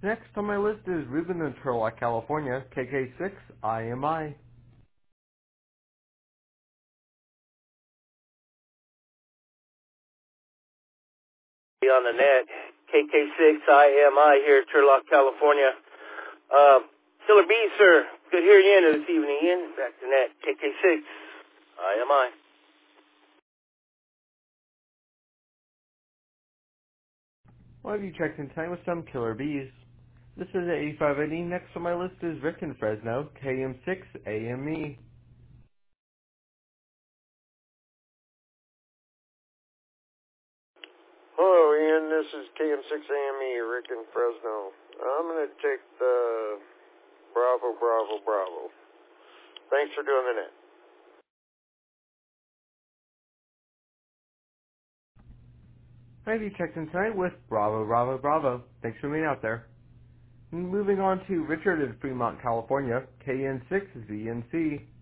Next on my list is Ruben in Turlock, California, KK6 IMI. On the net, KK6IMI here, Turlock, California. Killer B, sir. Good hearing you in this evening, Ian. Back to net, KK6IMI. Well, have you checked in time with some Killer Bees? This is 8580. Next on my list is Rick in Fresno, KM6 AME. Hello, Ian. This is KM6AME, Rick in Fresno. I'm going to take the Bravo, Bravo, Bravo. Thanks for doing the net. Have you checked in tonight with Bravo, Bravo, Bravo? Thanks for being out there. Moving on to Richard in Fremont, California, KN6 ZNC.